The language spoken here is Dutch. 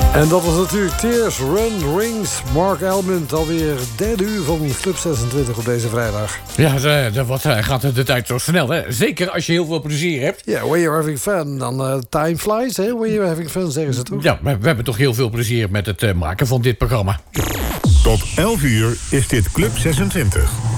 En dat was natuurlijk Tears Run Rings. Mark Almond, alweer derde uur van Club 26 op deze vrijdag. Ja, wat gaat de tijd zo snel, hè? Zeker als je heel veel plezier hebt. Ja, when you're having fun, dan time flies, hè? When you're having fun, zeggen ze toch? Ja, we hebben toch heel veel plezier met het maken van dit programma. Tot 11 uur is dit Club 26.